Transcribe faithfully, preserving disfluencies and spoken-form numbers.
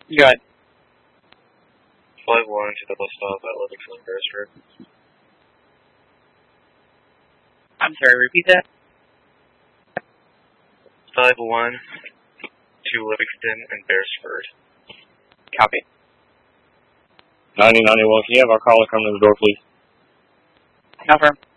Go ahead. Flight one to double stop at Livingston, Beresford. I'm sorry, repeat that? five one to Livingston and Beresford. Copy. ninety ninety-one, can you have our caller come to the door, please? Confirm.